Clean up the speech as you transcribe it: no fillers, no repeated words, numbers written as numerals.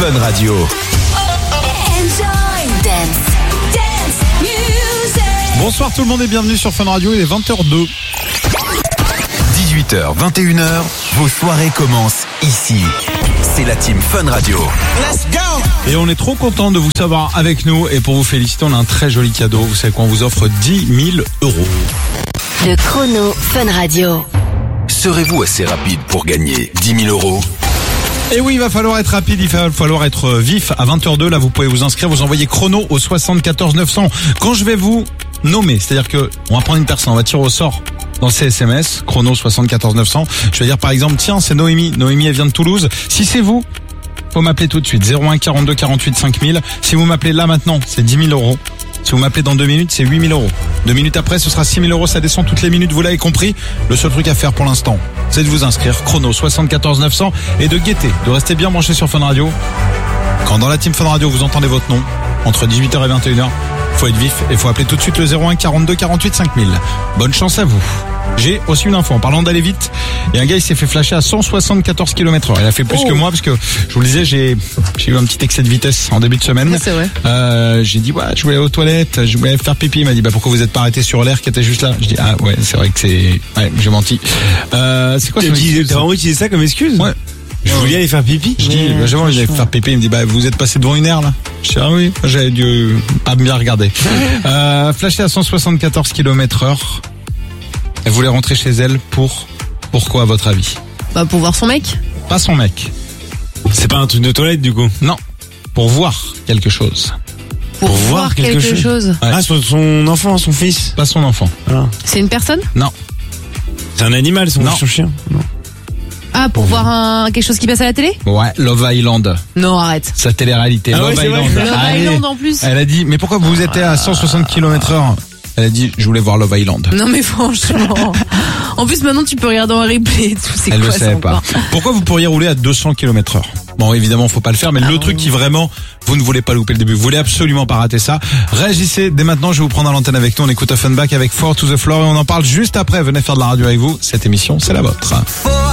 Fun Radio. Bonsoir tout le monde et bienvenue sur Fun Radio, il est 20h02. 18h, 21h, vos soirées commencent ici. C'est la team Fun Radio. Let's go! Et on est trop content de vous savoir avec nous et pour vous féliciter, on a un très joli cadeau. Vous savez quoi, on vous offre 10 000 €. Le chrono Fun Radio. Serez-vous assez rapide pour gagner 10 000 €? Et oui, il va falloir être rapide, il va falloir être vif. À 20h02, là, vous pouvez vous inscrire, vous envoyez chrono au 74 900. Quand je vais vous nommer, c'est-à-dire que on va prendre une personne, on va tirer au sort dans ces SMS, chrono 74 900. Je vais dire par exemple, tiens, c'est Noémie. Noémie, elle vient de Toulouse. Si c'est vous, faut m'appeler tout de suite. 01 42 48 5000. Si vous m'appelez là maintenant, c'est 10 000 €. Si vous m'appelez dans 2 minutes, c'est 8 000 €. 2 minutes après, ce sera 6 000 €. Ça descend toutes les minutes, vous l'avez compris. Le seul truc à faire pour l'instant, c'est de vous inscrire. Chrono 74 900 et de guetter, de rester bien branché sur Fun Radio. Quand dans la team Fun Radio, vous entendez votre nom, entre 18h et 21h, faut être vif et faut appeler tout de suite le 01 42 48 5000. Bonne chance à vous. J'ai aussi une info. En parlant d'aller vite, il y a un gars, il s'est fait flasher à 174 km/h. Il a fait plus que moi parce que, je vous le disais, j'ai eu un petit excès de vitesse en début de semaine. C'est vrai. J'ai dit, ouais, je voulais aller aux toilettes, je voulais faire pipi. Il m'a dit, bah, pourquoi vous êtes pas arrêté sur l'air qui était juste là? Je dis, ah, ouais, c'est vrai que c'est, ouais, j'ai menti. C'est quoi, T'as vraiment utilisé ça comme excuse? Ouais. Je voulais aller faire pipi. Je dis, bah, j'avais envie d'aller faire pipi. Il me dit, bah, vous êtes passé devant une aire, là. Je dis, ah oui, j'avais dû pas bien regarder. Flashé à 174 km/h. Elle voulait rentrer chez elle pourquoi à votre avis? Bah pour voir son mec. Pas son mec. C'est pas un truc de toilette du coup? Non. Pour voir quelque chose. Pour voir quelque chose. Ouais. Ah, son enfant, son fils. Pas son enfant. Voilà. C'est une personne? Non. C'est un animal, son chien. Non. Ah, pour voir quelque chose qui passe à la télé? Ouais, Love Island. Non, arrête. Sa télé-réalité. Ah Love ouais, c'est Island. vrai. Love Allez. Island en plus. Elle a dit, mais pourquoi vous étiez à 160 km/h? Elle a dit, je voulais voir Love Island. Non mais franchement. En plus maintenant tu peux regarder en replay et tout. C'est Elle quoi le ça savait pas. encore? Pourquoi vous pourriez rouler à 200 km/h? Bon, évidemment, faut pas le faire, mais le truc qui vraiment, vous ne voulez pas louper le début. Vous voulez absolument pas rater ça. Réagissez dès maintenant, je vais vous prendre à l'antenne avec nous. On écoute Offenbach avec Four to the Floor et on en parle juste après. Venez faire de la radio avec vous. Cette émission, c'est la vôtre.